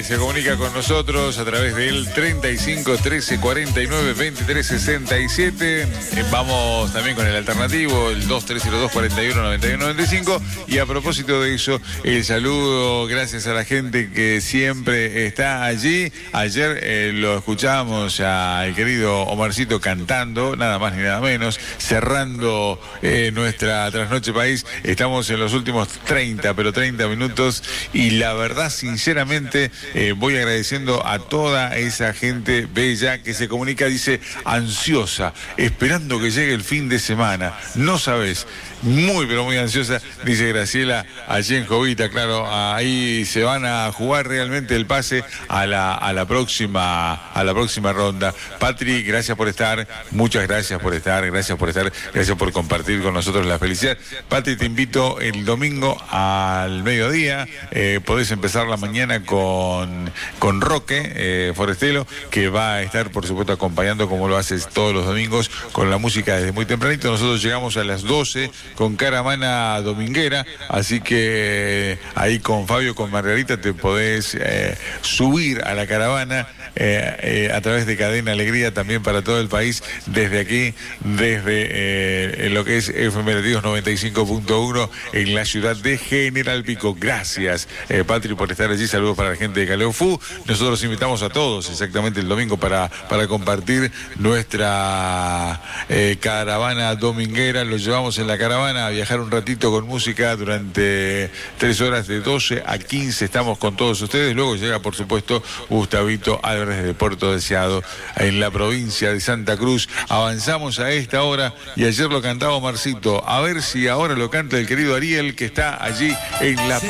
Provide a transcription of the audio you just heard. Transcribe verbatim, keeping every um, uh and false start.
se comunica con nosotros a través del treinta y cinco, trece, cuarenta y nueve, veintitrés, sesenta y siete. Eh, vamos también con el alternativo, el dos tres cero dos, cuarenta y uno, noventa y uno, noventa y cinco. Y a propósito de eso, el saludo, gracias a la gente que siempre está allí. Ayer eh, lo escuchábamos al querido Omarcito cantando, nada más ni nada menos, cerrando eh, nuestra Trasnoche País. Estamos en los últimos treinta, pero treinta minutos, y la verdad, sinceramente, eh, voy agradeciendo a toda esa gente bella que se comunica, dice, ansiosa, esperando que llegue el fin de semana. No sabes, muy pero muy ansiosa, dice Graciela, allí en Jovita. Claro, ahí se van a jugar realmente el pase a la, a la próxima, a la próxima ronda. Patri, gracias por estar, muchas gracias por estar, gracias por estar, gracias por compartir con nosotros la felicidad. Patri, te invito el domingo al mediodía, eh, podés empezar la mañana con, con Roque eh, Forestelo, que va a estar, por supuesto, acompañando, como lo haces todos los domingos, con la música desde muy tempranito. Nosotros llegamos a las doce con Caravana Dominguera, así que ahí con Fabio, con Margarita, te podés eh, subir a la caravana eh, eh, a través de Cadena Alegría, también para todo el país, desde aquí, desde eh, lo que es F M Latidos noventa y cinco punto uno en la ciudad de General Pico. Gracias, eh, Patri, por estar allí. Saludos para la gente de Caleofú. Nosotros invitamos a todos exactamente el domingo para, para compartir nuestra eh, caravana dominguera. Los llevamos en la caravana a viajar un ratito con música durante tres horas, de doce a quince. Estamos con todos ustedes. Luego llega, por supuesto, Gustavito Álvarez de Puerto Deseado, en la provincia de Santa Cruz. Avanzamos a esta hora, y ayer lo cantaba Omarcito. A ver si ahora lo canta el querido Ariel, que está allí en la